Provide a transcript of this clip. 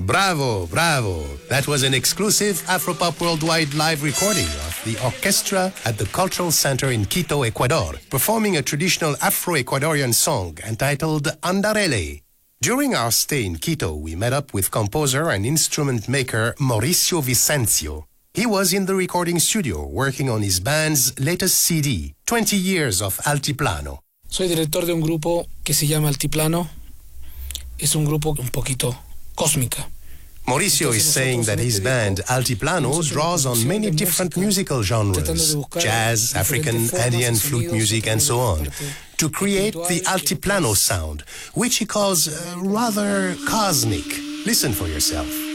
Bravo, bravo. That was an exclusive Afropop Worldwide live recording of the orchestra at the Cultural Center in Quito, Ecuador, performing a traditional Afro-Ecuadorian song entitled Andarele. During our stay in Quito, we met up with composer and instrument maker Mauricio Vicencio. He was in the recording studio working on his band's latest CD, 20 Years of Altiplano. Soy director de un grupo que se llama Altiplano. Es un grupo un poquito cósmica. Mauricio is saying that his band Altiplano draws on many different musical genres, jazz, African, Andean flute music and so on, to create the Altiplano sound, which he calls rather cosmic. Listen for yourself.